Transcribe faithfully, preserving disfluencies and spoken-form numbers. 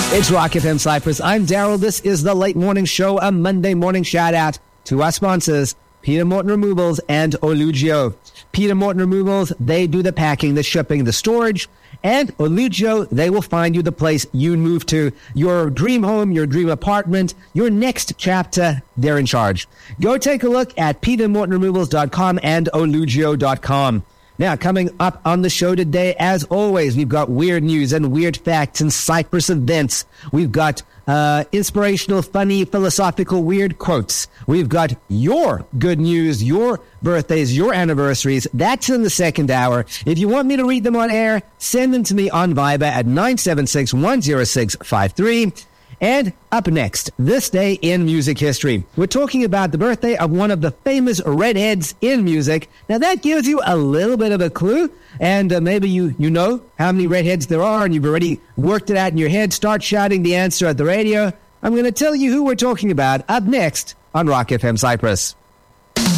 It's Rock F M Cyprus. I'm Daryl. This is the Late Morning Show, a Monday morning shout out to our sponsors, Peter Morton Removals and Olugio. Peter Morton Removals, they do the packing, the shipping, the storage. And Olugio, they will find you the place you move to. Your dream home, your dream apartment, your next chapter, they're in charge. Go take a look at peter morton removals dot com and olugio dot com. Now, coming up on the show today, as always, we've got weird news and weird facts and Cyprus events. We've got uh, inspirational, funny, philosophical, weird quotes. We've got your good news, your birthdays, your anniversaries. That's in the second hour. If you want me to read them on air, send them to me on Viber at nine seven six, one zero six five three. And up next, this day in music history. We're talking about the birthday of one of the famous redheads in music. Now, that gives you a little bit of a clue, and uh, maybe you, you know how many redheads there are, and you've already worked it out in your head. Start shouting the answer at the radio. I'm going to tell you who we're talking about up next on Rock F M Cyprus.